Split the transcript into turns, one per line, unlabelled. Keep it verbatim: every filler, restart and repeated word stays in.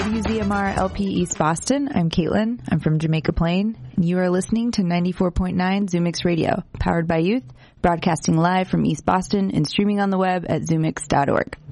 W Z M R L P East Boston. I'm Caitlin. I'm from Jamaica Plain, and you are listening to ninety-four point nine Zoomix Radio, powered by youth, broadcasting live from East Boston and streaming on the web at zoomix dot org.